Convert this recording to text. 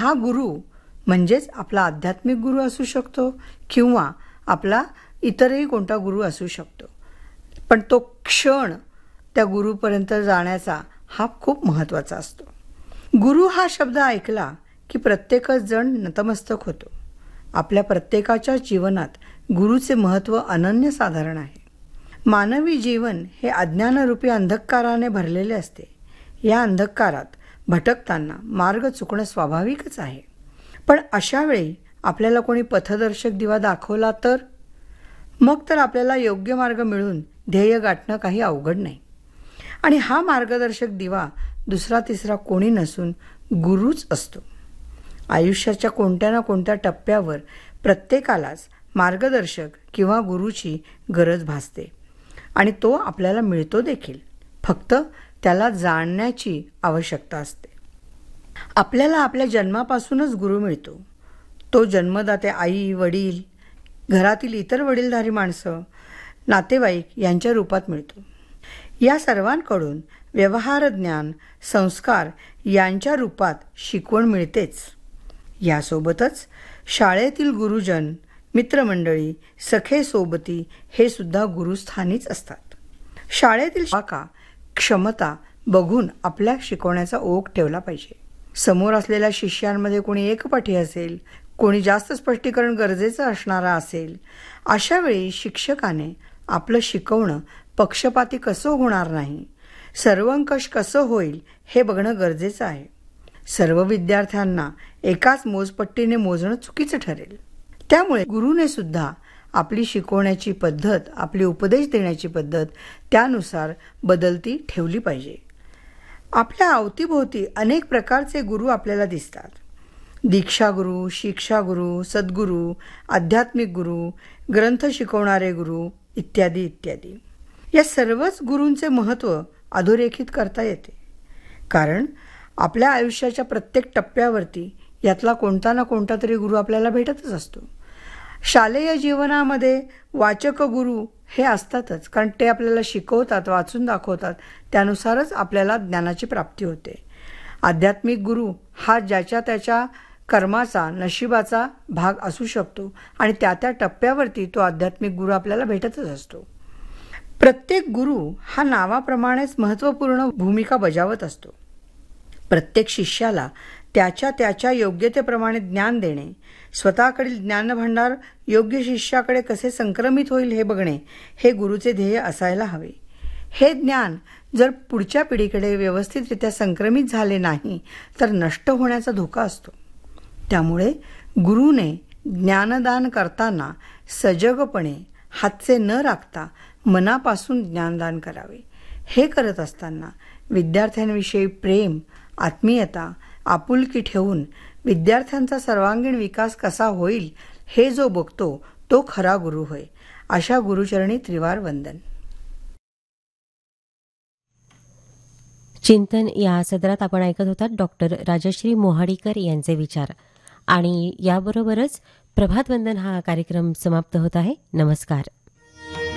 हा गुरु म्हणजेच आपला आध्यात्मिक गुरु असू शकतो किंवा आपला इतरही कोणता गुरु असू शकतो. पण तो क्षण त्या गुरुपर्यंत जाण्याचा हा खूप महत्त्वाचा असतो. गुरु हा शब्द ऐकला की प्रत्येकच जण नतमस्तक होतो. आपल्या प्रत्येकाच्या जीवनात गुरुचे महत्त्व अनन्यसाधारण आहे. मानवी जीवन हे अज्ञानरूपी अंधकाराने भरलेले असते. या अंधकारात भटकताना मार्ग चुकणं स्वाभाविकच आहे. पण अशा वेळी आपल्याला कोणी पथदर्शक दिवा दाखवला तर मग तर आपल्याला योग्य मार्ग मिळून ध्येय गाठणं काही अवघड नाही. आणि हा मार्गदर्शक दिवा दुसरा तिसरा कोणी नसून गुरुच असतो. आयुष्याच्या कोणत्या ना कोणत्या टप्प्यावर प्रत्येकालाच मार्गदर्शक किंवा गुरुची गरज भासते आणि तो आपल्याला मिळतो देखील. फक्त त्याला जाणण्याची आवश्यकता असते. आपल्याला आपल्या जन्मापासूनच गुरु मिळतो. तो जन्मदाते आई, वडील, घरातील इतर वडीलधारी माणसं, नातेवाईक यांच्या रूपात मिळतो. या सर्वांकडून व्यवहार ज्ञान, संस्कार यांच्या रूपात शिकवण मिळतेच. यासोबतच शाळेतील गुरुजन, मित्रमंडळी, सखे सोबती हे सुद्धा गुरुस्थानीच असतात. शाळेतील क्षमता बघून आपल्या शिकवण्याचा ओघ ठेवला पाहिजे. समोर असलेल्या शिष्यांमध्ये कोणी एकपाठी असेल, कोणी जास्त स्पष्टीकरण गरजेचं असणारा असेल. अशा वेळी शिक्षकाने आपलं शिकवणं पक्षपाती कसं होणार नाही, सर्वंकष कसं होईल हे बघणं गरजेचं आहे. सर्व विद्यार्थ्यांना एकाच मोजपट्टीने मोजणं चुकीचं ठरेल. त्यामुळे गुरुने सुद्धा आपली शिकवण्याची पद्धत, आपली उपदेश देण्याची पद्धत त्यानुसार बदलती ठेवली पाहिजे. आपल्या अवतीभोवती अनेक प्रकारचे गुरु आपल्याला दिसतात. दीक्षागुरू, शिक्षागुरू, सद्गुरू, आध्यात्मिक गुरु, ग्रंथ शिकवणारे गुरु इत्यादी इत्यादी. या सर्वच गुरूंचे महत्त्व अधोरेखित करता येते. कारण आपल्या आयुष्याच्या प्रत्येक टप्प्यावरती यातला कोणता ना कोणता तरी गुरु आपल्याला भेटतच असतो. शालेय जीवनामध्ये वाचक गुरु हे असतातच, कारण ते आपल्याला शिकवतात, वाचून दाखवतात. त्यानुसारच आपल्याला ज्ञानाची प्राप्ती होते. आध्यात्मिक गुरु हा ज्याच्या त्याच्या कर्माचा, नशिबाचा भाग असू शकतो आणि त्या त्या टप्प्यावरती तो आध्यात्मिक गुरु आपल्याला भेटतच असतो. प्रत्येक गुरु हा नावाप्रमाणेच महत्त्वपूर्ण भूमिका बजावत असतो. प्रत्येक शिष्याला त्याच्या त्याच्या योग्यतेप्रमाणे ज्ञान देणे, स्वतःकडील ज्ञानभांडार योग्य शिष्याकडे कसे संक्रमित होईल हे बघणे, हे गुरुचे ध्येय असायला हवे. हे ज्ञान जर पुढच्या पिढीकडे व्यवस्थितरित्या संक्रमित झाले नाही तर नष्ट होण्याचा धोका असतो. त्यामुळे गुरुने ज्ञानदान करताना सजगपणे, हातचे न राखता मनापासून ज्ञानदान करावे. हे करत असताना विद्यार्थ्यांविषयी प्रेम, आत्मीयता, आपुलकी ठेवून विद्यार्थ्यांचा सर्वांगीण विकास कसा होईल हे जो बघतो तो खरा गुरु होय. अशा गुरुचरणी त्रिवार वंदन. चिंतन या सदरात आपण ऐकत होतात डॉक्टर राजश्री मोहाडीकर यांचे विचार. आणि याबरोबरच प्रभात वंदन हा कार्यक्रम समाप्त होत आहे. नमस्कार.